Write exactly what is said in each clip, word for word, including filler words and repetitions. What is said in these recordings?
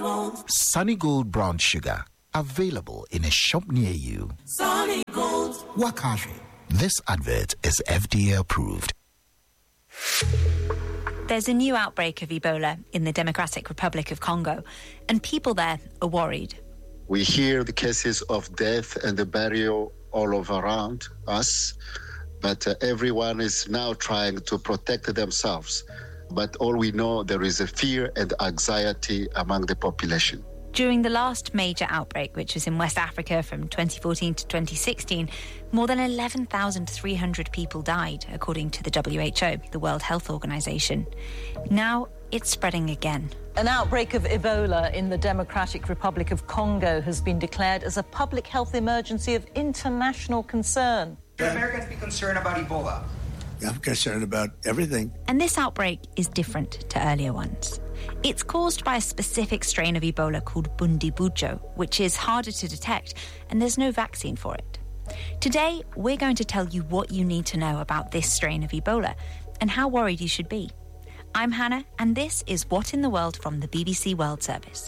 Gold. Sunny Gold Brown Sugar. Available in a shop near you. Sunny Gold. Wakafi. This advert is F D A approved. There's a new outbreak of Ebola in the Democratic Republic of Congo, and people there are worried. We hear the cases of death and the burial all over around us, but uh, everyone is now trying to protect themselves. But all we know, there is a fear and anxiety among the population. During the last major outbreak, which was in West Africa from twenty fourteen to twenty sixteen, more than eleven thousand three hundred people died, according to the W H O, the World Health Organization. Now it's spreading again. An outbreak of Ebola in the Democratic Republic of Congo has been declared as a public health emergency of international concern. Should Americans be concerned about Ebola? I'm concerned about everything. And this outbreak is different to earlier ones. It's caused by a specific strain of Ebola called Bundibugyo, which is harder to detect, and there's no vaccine for it. Today, we're going to tell you what you need to know about this strain of Ebola and how worried you should be. I'm Hannah, and this is What in the World from the B B C World Service.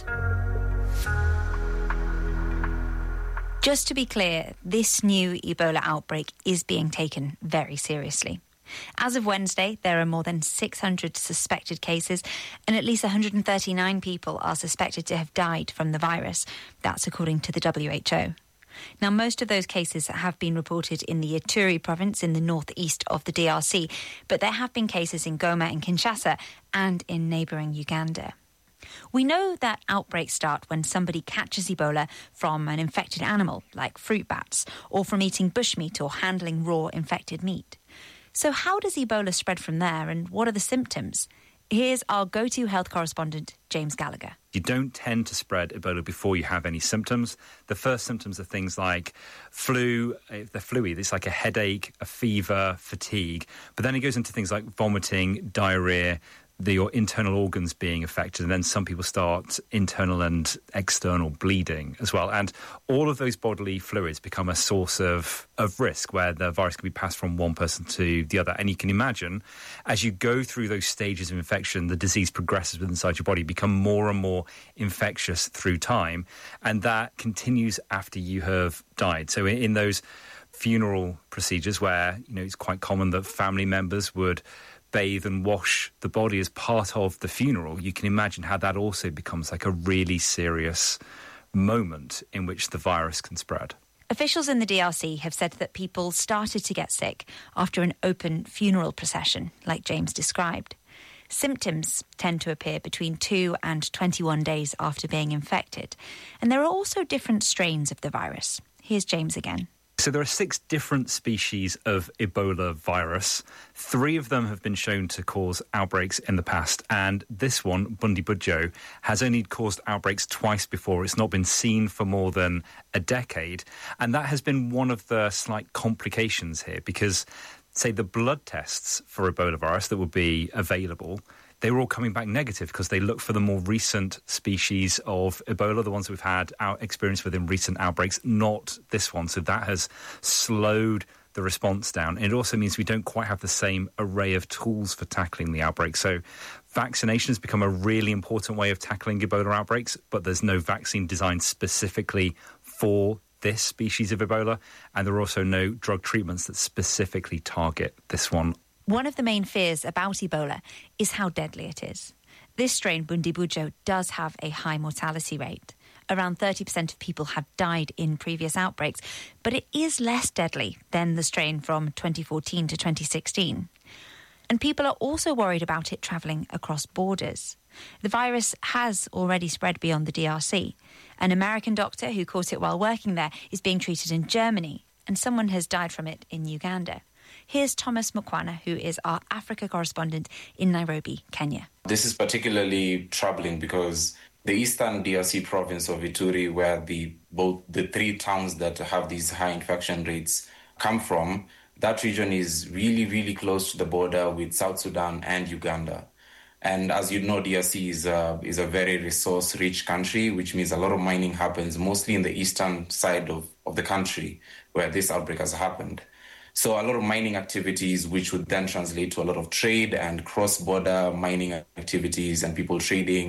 Just to be clear, this new Ebola outbreak is being taken very seriously. As of Wednesday, there are more than six hundred suspected cases, and at least one hundred thirty-nine people are suspected to have died from the virus. That's according to the W H O. Now, most of those cases have been reported in the Ituri province in the northeast of the D R C, but there have been cases in Goma and Kinshasa and in neighbouring Uganda. We know that outbreaks start when somebody catches Ebola from an infected animal, like fruit bats, or from eating bushmeat or handling raw infected meat. So how does Ebola spread from there, and what are the symptoms? Here's our go-to health correspondent, James Gallagher. You don't tend to spread Ebola before you have any symptoms. The first symptoms are things like flu, they're fluey, it's like a headache, a fever, fatigue. But then it goes into things like vomiting, diarrhea, the, your internal organs being affected, and then some people start internal and external bleeding as well. And all of those bodily fluids become a source of, of risk where the virus can be passed from one person to the other. And you can imagine, as you go through those stages of infection, the disease progresses inside your body, become more and more infectious through time, and that continues after you have died. So in, in those funeral procedures where, you know, it's quite common that family members would bathe and wash the body as part of the funeral, you can imagine how that also becomes like a really serious moment in which the virus can spread. Officials in the D R C have said that people started to get sick after an open funeral procession, like James described. Symptoms tend to appear between two and twenty-one days after being infected. And there are also different strains of the virus. Here's James again. So there are six different species of Ebola virus. Three of them have been shown to cause outbreaks in the past, and this one, Bundibugyo, has only caused outbreaks twice before. It's not been seen for more than a decade, and that has been one of the slight complications here because, say, the blood tests for Ebola virus that would be available, they were all coming back negative because they look for the more recent species of Ebola, the ones we've had our experience with in recent outbreaks, not this one. So that has slowed the response down. And it also means we don't quite have the same array of tools for tackling the outbreak. So vaccination has become a really important way of tackling Ebola outbreaks, but there's no vaccine designed specifically for this species of Ebola. And there are also no drug treatments that specifically target this one. One of the main fears about Ebola is how deadly it is. This strain, Bundibugyo, does have a high mortality rate. Around thirty percent of people have died in previous outbreaks, but it is less deadly than the strain from twenty fourteen to twenty sixteen. And people are also worried about it travelling across borders. The virus has already spread beyond the D R C. An American doctor who caught it while working there is being treated in Germany, and someone has died from it in Uganda. Here's Thomas Mukwana, who is our Africa correspondent in Nairobi, Kenya. This is particularly troubling because the eastern D R C province of Ituri, where the both the three towns that have these high infection rates come from, that region is really, really close to the border with South Sudan and Uganda. And as you know, D R C is a, is a very resource-rich country, which means a lot of mining happens mostly in the eastern side of, of the country where this outbreak has happened. So a lot of mining activities, which would then translate to a lot of trade and cross-border mining activities and people trading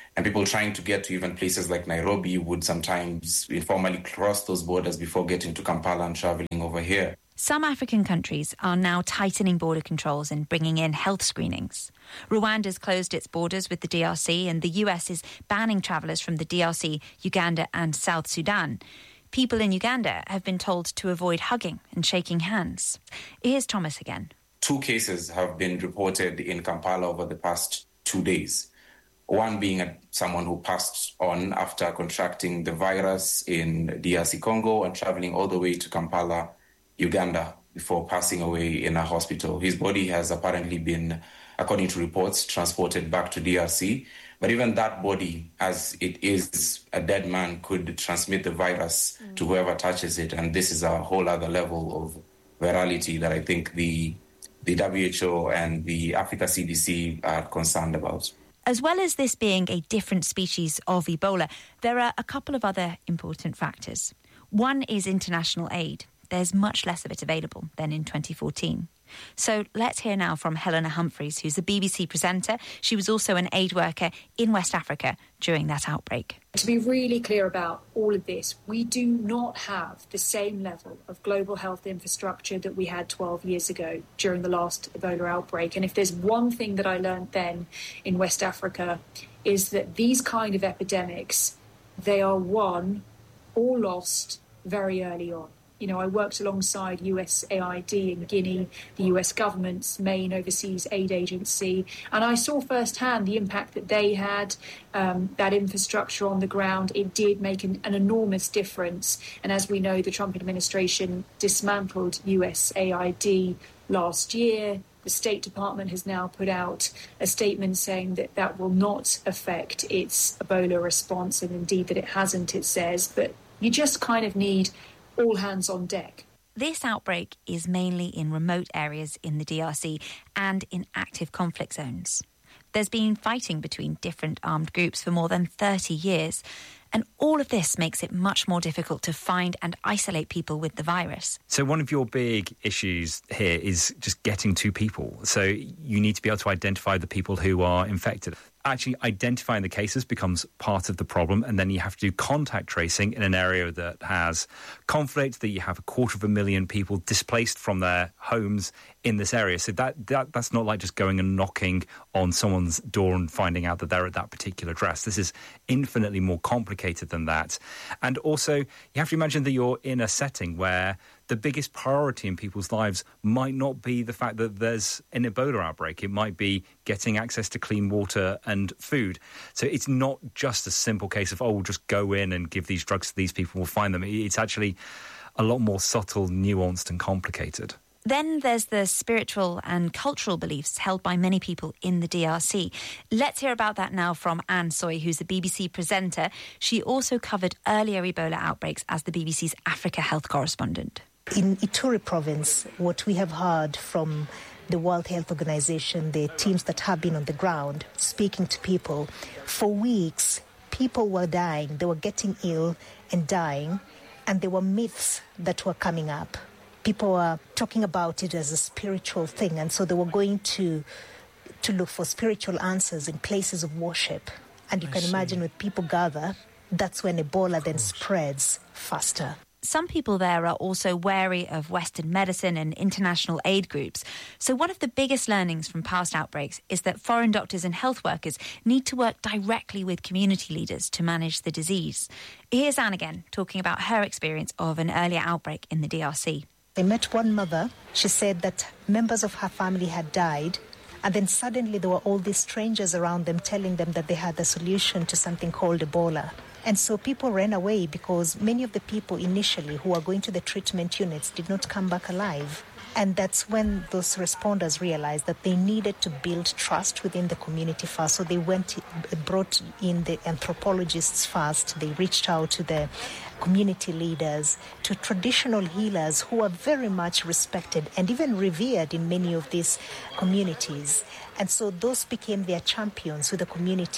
And people trying to get to even places like Nairobi would sometimes informally cross those borders before getting to Kampala and traveling over here. Some African countries are now tightening border controls and bringing in health screenings. Rwanda's closed its borders with the D R C, and the U S is banning travellers from the D R C, Uganda and South Sudan. People in Uganda have been told to avoid hugging and shaking hands. Here's Thomas again. Two cases have been reported in Kampala over the past two days. One being a, someone who passed on after contracting the virus in D R C Congo and travelling all the way to Kampala, Uganda, before passing away in a hospital. His body has apparently been, according to reports, transported back to D R C. But even that body, as it is a dead man, could transmit the virus mm. to whoever touches it. And this is a whole other level of virality that I think the, the W H O and the Africa C D C are concerned about. As well as this being a different species of Ebola, there are a couple of other important factors. One is international aid. There's much less of it available than in twenty fourteen. So let's hear now from Helena Humphreys, who's a B B C presenter. She was also an aid worker in West Africa during that outbreak. To be really clear about all of this, we do not have the same level of global health infrastructure that we had twelve years ago during the last Ebola outbreak. And if there's one thing that I learned then in West Africa, is that these kind of epidemics, they are won or lost very early on. You know, I worked alongside U S A I D in Guinea, the U S government's main overseas aid agency, and I saw firsthand the impact that they had, um, that infrastructure on the ground. It did make an, an enormous difference. And as we know, the Trump administration dismantled U S A I D last year. The State Department has now put out a statement saying that that will not affect its Ebola response, and indeed that it hasn't, it says. But you just kind of need all hands on deck. This outbreak is mainly in remote areas in the D R C and in active conflict zones. There's been fighting between different armed groups for more than thirty years, and all of this makes it much more difficult to find and isolate people with the virus. So one of your big issues here is just getting to people. So you need to be able to identify the people who are infected. Actually identifying the cases becomes part of the problem, and then you have to do contact tracing in an area that has conflict, that you have a quarter of a million people displaced from their homes in this area. So that, that that's not like just going and knocking on someone's door and finding out that they're at that particular address. This is infinitely more complicated than that. And also, you have to imagine that you're in a setting where the biggest priority in people's lives might not be the fact that there's an Ebola outbreak. It might be getting access to clean water and food. So it's not just a simple case of, oh, we'll just go in and give these drugs to these people, we'll find them. It's actually a lot more subtle, nuanced and complicated. Then there's the spiritual and cultural beliefs held by many people in the D R C. Let's hear about that now from Anne Soy, who's a B B C presenter. She also covered earlier Ebola outbreaks as the B B C's Africa health correspondent. In Ituri province, what we have heard from the World Health Organization, the teams that have been on the ground speaking to people, for weeks, people were dying. They were getting ill and dying, and there were myths that were coming up. People were talking about it as a spiritual thing, and so they were going to to look for spiritual answers in places of worship. And you I can see. imagine when people gather, that's when Ebola then spreads faster. Some people there are also wary of Western medicine and international aid groups. So one of the biggest learnings from past outbreaks is that foreign doctors and health workers need to work directly with community leaders to manage the disease. Here's Anne again, talking about her experience of an earlier outbreak in the D R C. I met one mother. She said that members of her family had died, and then suddenly there were all these strangers around them telling them that they had the solution to something called Ebola. And so people ran away because many of the people initially who were going to the treatment units did not come back alive. And that's when those responders realized that they needed to build trust within the community first. So they went, brought in the anthropologists first. They reached out to the community leaders, to traditional healers who are very much respected and even revered in many of these communities. And so those became their champions with the community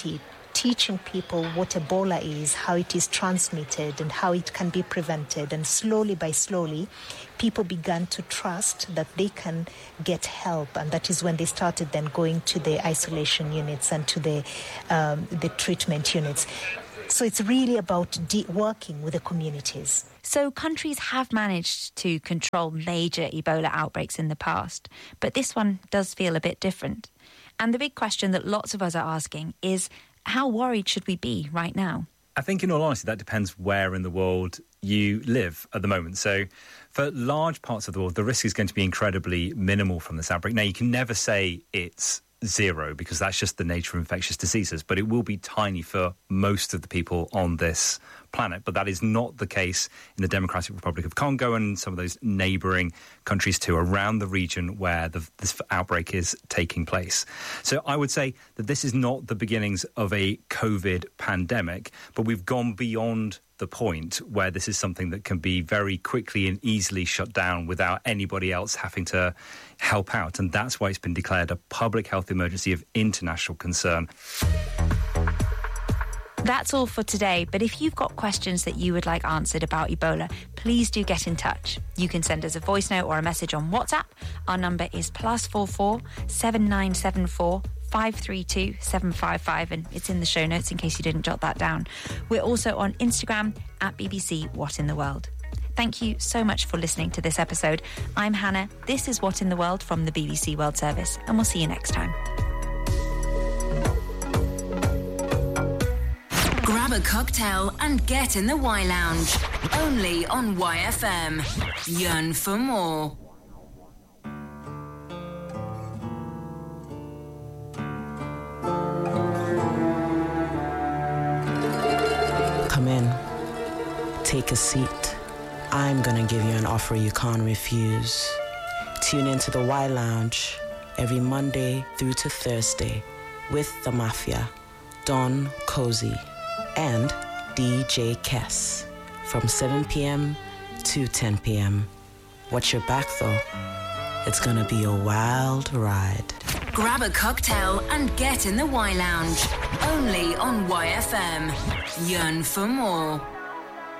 teaching people what Ebola is, how it is transmitted and how it can be prevented. And slowly by slowly, people began to trust that they can get help. And that is when they started then going to the isolation units and to the, um, the treatment units. So it's really about de- working with the communities. So countries have managed to control major Ebola outbreaks in the past, but this one does feel a bit different. And the big question that lots of us are asking is, how worried should we be right now? I think, in all honesty, that depends where in the world you live at the moment. So for large parts of the world, the risk is going to be incredibly minimal from this outbreak. Now, you can never say it's zero because that's just the nature of infectious diseases, but it will be tiny for most of the people on this planet. But that is not the case in the Democratic Republic of Congo and some of those neighbouring countries too around the region where the, this outbreak is taking place. So I would say that this is not the beginnings of a COVID pandemic, but we've gone beyond the point where this is something that can be very quickly and easily shut down without anybody else having to help out. And that's why it's been declared a public health emergency of international concern. That's all for today, but if you've got questions that you would like answered about Ebola, please do get in touch. You can send us a voice note or a message on WhatsApp. Our number is plus four four seven nine seven four five three two seven five five, and it's in the show notes in case you didn't jot that down. We're also on Instagram at B B C What in the World. Thank you so much for listening to this episode. I'm Hannah. This is What in the World from the B B C World Service, and we'll see you next time. Grab a cocktail and get in the Y Lounge. Only on Y F M. Yearn for more. Come in. Take a seat. I'm gonna give you an offer you can't refuse. Tune into the Y Lounge every Monday through to Thursday with the Mafia, Don Cozy, and D J Kess from seven p.m. to ten p.m. Watch your back though. It's gonna be a wild ride. Grab a cocktail and get in the Y Lounge. Only on Y F M. Yearn for more.